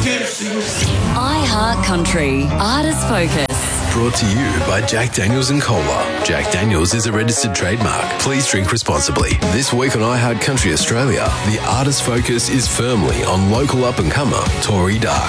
iHeart Country Artist Focus. Brought to you by Jack Daniels and Cola. Jack Daniels is a registered trademark. Please drink responsibly. This week on iHeart Country Australia, the Artist Focus is firmly on local up-and-comer Tori Dark.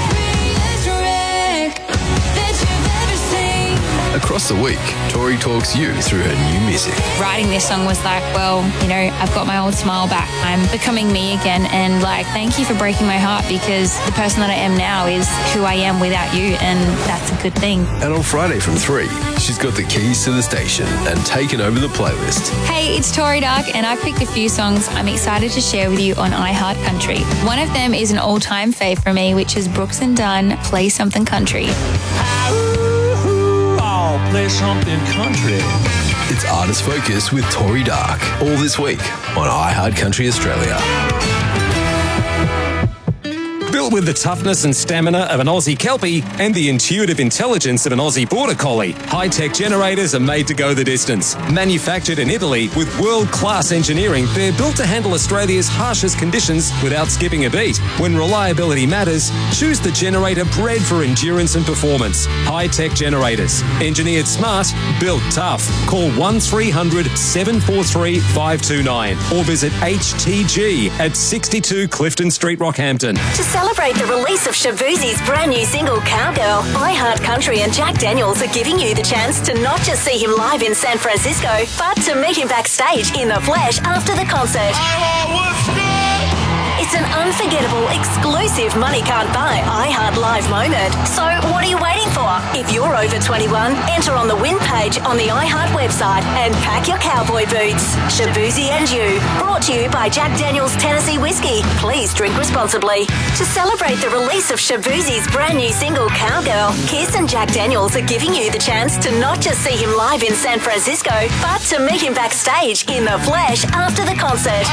Across the week, Tori talks you through her new music. Writing this song was like, well, you know, I've got my old smile back. I'm becoming me again, and like, thank you for breaking my heart, because the person that I am now is who I am without you, and that's a good thing. And on Friday from 3, she's got the keys to the station and taken over the playlist. Hey, it's Tori Dark, and I've picked a few songs I'm excited to share with you on iHeart Country. One of them is an all-time fave for me, which is Brooks and Dunn, Play Something Country. Play something country. It's Artist Focus with Tori Dark, all this week on iHeart Country Australia. Built with the toughness and stamina of an Aussie Kelpie and the intuitive intelligence of an Aussie Border Collie, high-tech generators are made to go the distance. Manufactured in Italy with world-class engineering, they're built to handle Australia's harshest conditions without skipping a beat. When reliability matters, choose the generator bred for endurance and performance. High-tech generators. Engineered smart, built tough. Call 1300 743 529 or visit HTG at 62 Clifton Street, Rockhampton. To celebrate the release of Shaboozie's brand new single, Cowgirl, iHeart Country and Jack Daniels are giving you the chance to not just see him live in San Francisco, but to meet him backstage in the flesh after the concert. It's an unforgettable, exclusive money can't buy iHeart Live moment. So what are you waiting for? If you're over 21, enter on the win page on the iHeart website and pack your cowboy boots. Shaboozie and you. Brought to you by Jack Daniels Tennessee Whiskey. Please drink responsibly. To celebrate the release of Shaboozie's brand new single, Cowgirl, Kiss and Jack Daniels are giving you the chance to not just see him live in San Francisco, but to meet him backstage in the flesh after the concert.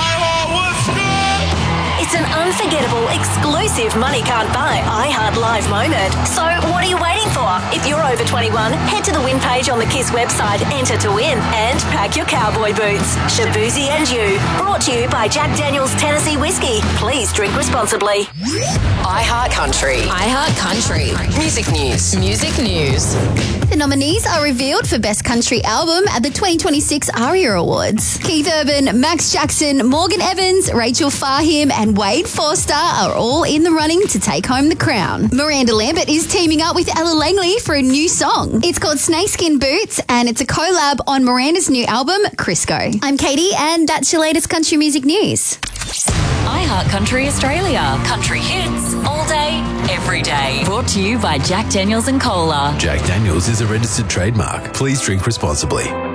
It's an unforgettable, exclusive money can't buy iHeart Live moment. So what are you waiting for? If you're over 21, head to the win page on the KISS website, enter to win, and pack your cowboy boots. Shaboozie and you. Brought to you by Jack Daniels Tennessee Whiskey. Please drink responsibly. iHeart Country. iHeart Country. Music news. Music news. The nominees are revealed for Best Country Album at the 2026 ARIA Awards. Keith Urban, Max Jackson, Morgan Evans, Rachel Fahim and Wade Forster are all in the running to take home the crown. Miranda Lambert is teaming up with Ella Langley for a new song. It's called Snakeskin Boots and it's a collab on Miranda's new album, Crisco. I'm Katie and that's your latest country music news. iHeart Country Australia. Country hits all day, every day. Brought to you by Jack Daniels and Cola. Jack Daniels is a registered trademark. Please drink responsibly.